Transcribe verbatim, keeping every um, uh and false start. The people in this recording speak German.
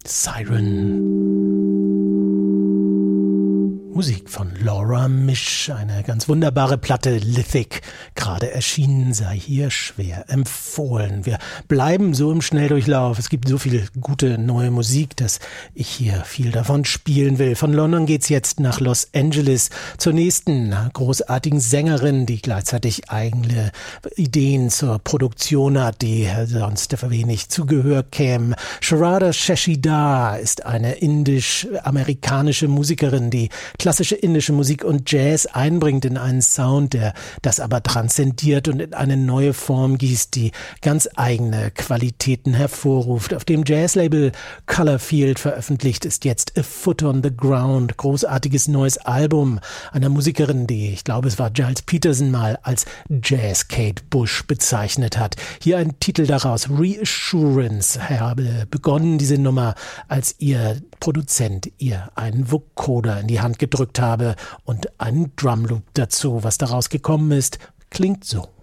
Siren. Musik von Laura Misch, eine ganz wunderbare Platte, Lithic, gerade erschienen, sei hier schwer empfohlen. Wir bleiben so im Schnelldurchlauf. Es gibt so viel gute neue Musik, dass ich hier viel davon spielen will. Von London geht's jetzt nach Los Angeles zur nächsten großartigen Sängerin, die gleichzeitig eigene Ideen zur Produktion hat, die sonst wenig zu Gehör kämen. Sharada Shashidar ist eine indisch-amerikanische Musikerin, die klassische indische Musik und Jazz einbringt in einen Sound, der das aber transzendiert und in eine neue Form gießt, die ganz eigene Qualitäten hervorruft. Auf dem Jazzlabel Colorfield veröffentlicht ist jetzt A Foot on the Ground, großartiges neues Album einer Musikerin, die, ich glaube es war Giles Peterson mal als Jazz Kate Bush bezeichnet hat. Hier ein Titel daraus, Reassurance. Ich habe begonnen diese Nummer, als ihr Produzent ihr einen Vocoder in die Hand gedrückt habe und einen Drumloop dazu. Was daraus gekommen ist, klingt so.